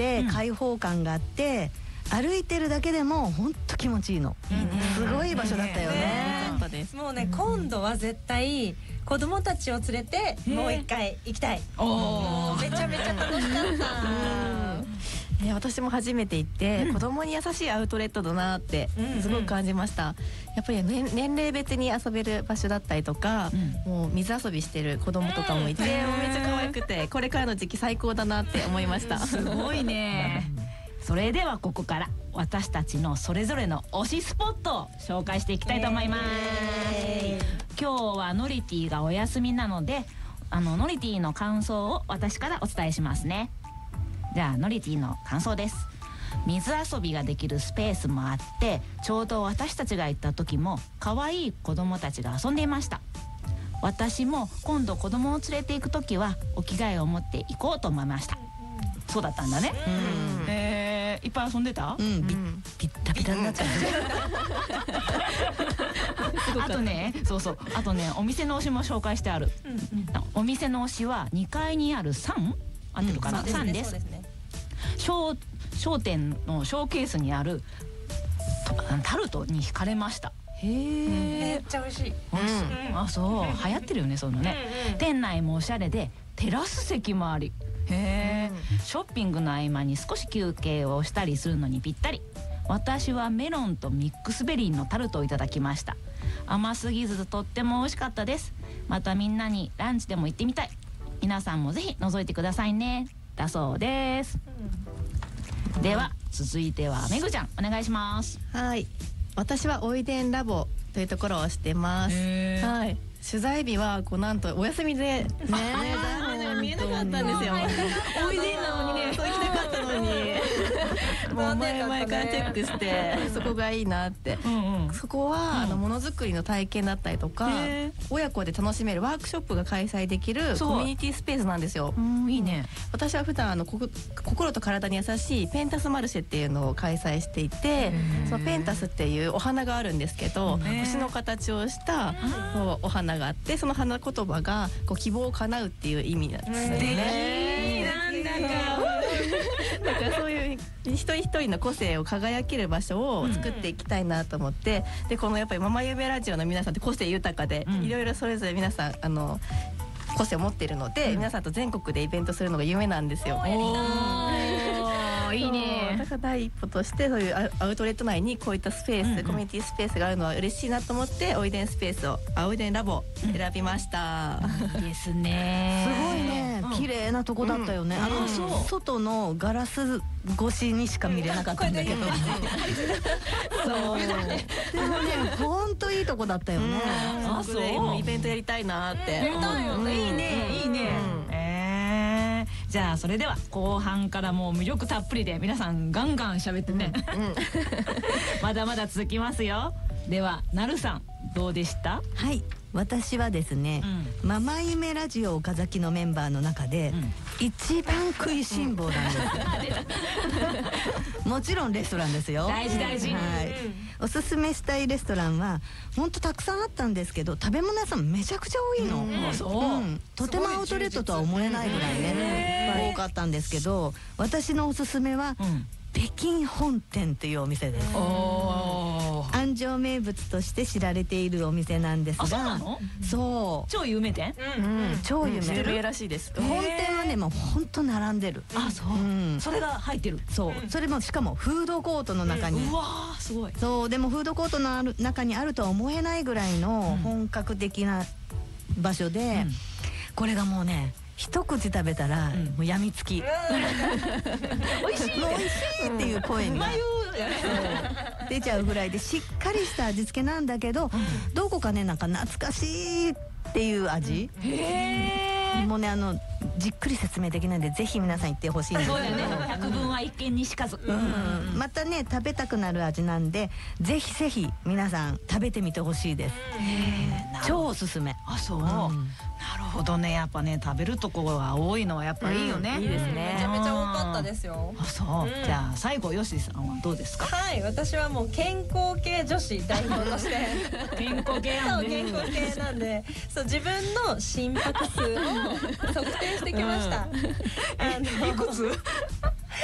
て開放感があって、歩いてるだけでも本当気持ちいいの。すごい場所だったよね。 もうね、今度は絶対子供たちを連れてもう一回行きたい。もうめちゃめちゃ楽しかった。 私も初めて行って子供に優しいアウトレットだなってすごく感じました。やっぱり年齢別に遊べる場所だったりとか、もう水遊びしてる子供とかもいて、もうめっちゃ可愛くて、これからの時期最高だなって思いました。 すごいね。それではここから私たちのそれぞれの推しスポットを紹介していきたいと思います。今日はノリティがお休みなので、ノリティの感想を私からお伝えしますね。じゃあノリティの感想です。水遊びができるスペースもあって、ちょうど私たちが行った時も可愛い子供たちが遊んでいました。私も今度子供を連れて行く時はお着替えを持って行こうと思いました。そうだったんだね。いっぱい遊んでた？ビッタビタになっちゃう。あとね、あとね、お店の推しも紹介してある。お店の推しは2階にある3？合ってるかな？3です。商店のショーケースにあるタルトに惹かれました。 めっちゃ美味しい。 あ、そう、流行ってるよね、そういうのね。店内もおしゃれでテラス席もあり、ショッピングの合間に少し休憩をしたりするのにぴったり。私はメロンとミックスベリーのタルトをいただきました。甘すぎずとっても美味しかったです。またみんなにランチでも行ってみたい。皆さんもぜひ覗いてくださいね、だそうです。では続いてはめぐちゃん、お願いします。 はい、私はおいでんラボというところをしてます。はい、取材日はなんとお休みで見えなかったんですよ。おいでんなのにね、そう行きたかったのにもう前々からチェックしてそこがいいなって。そこはものづくりの体験だったりとか、親子で楽しめるワークショップが開催できるコミュニティスペースなんですよ。 いいね。 私は普段心と体に優しいペンタスマルシェっていうのを開催していて、そのペンタスっていうお花があるんですけど、星の形をしたお花があって、その花言葉が希望を叶うっていう意味なんですよね。だからそういう一人一人の個性を輝ける場所を作っていきたいなと思って、でこのやっぱりママ夢ラジオの皆さんって個性豊かで、いろいろそれぞれ皆さん個性を持っているので、皆さんと全国でイベントするのが夢なんですよ。いいね。だから第一歩としてそういうアウトレット内にこういったスペース、コミュニティスペースがあるのは嬉しいなと思って、おいでんスペースをおいでんラボ選びました。 いいですね。 すごいね、綺麗なとこだったよね。外のガラス越しにしか見れなかったんだけど、そうでもね、本当いいとこだったよね。 あ、そう、イベントやりたいなって。 いいね、いいね。じゃあそれでは後半からもう魅力たっぷりで皆さんガンガン喋ってね。まだまだ続きますよ。ではなるさん、どうでした？ はい、私はですね、ママ夢ラジオ岡崎のメンバーの中で一番食いしん坊なんですよ。もちろんレストランですよ。 大事大事。 おすすめしたいレストランは本当たくさんあったんですけど、食べ物屋さんめちゃくちゃ多いの。とてもアウトレットとは思えないぐらいね、多かったんですけど、私のおすすめは北京本店っていうお店です。安城名物として知られているお店なんですが。 そうなの？ そう。 超有名店？ 超有名らしいです。 本店はね、もう本当並んでる。 あ、そう。それが入ってる。 そう。それもしかもフードコートの中に。 うわー、すごい。 そう、でもフードコートの中にあるとは思えないぐらいの本格的な場所で、これがもうね、一口食べたらもうやみつき。美味しいっていう声が出ちゃうぐらいで、しっかりした味付けなんだけど、どこかね、なんか懐かしいっていう味。もうね、じっくり説明できないんで、ぜひ皆さん行ってほしいんですけど。 そうだよね、百聞は一見にしかず。 またね、食べたくなる味なんで、ぜひぜひ皆さん食べてみてほしいです。超おすすめ。 あ、そう。なるほどね。やっぱね、食べるところが多いのはやっぱいいよね。 いいですね。 めちゃめちゃ多かったですよ。 あ、そう。じゃあ最後、よしさんはどうですか？ はい、私はもう健康系女子代表として健康系なんで、 健康系なんで、そう、自分の心拍数を測定してきました。 いくつ？